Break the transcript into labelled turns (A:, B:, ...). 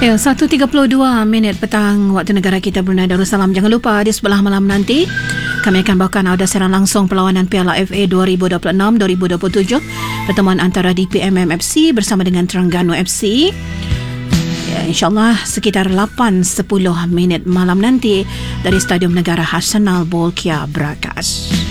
A: Ya, 1.32 petang waktu negara kita Brunei Darussalam. Jangan lupa di sebelah malam nanti kami akan bawakan audio siaran langsung perlawanan Piala FA 2026-2027, pertemuan antara DPMM FC bersama dengan Terengganu FC. Ya, InsyaAllah sekitar 8-10 minit malam nanti dari Stadium Negara Hassanal Bolkiah Brakash.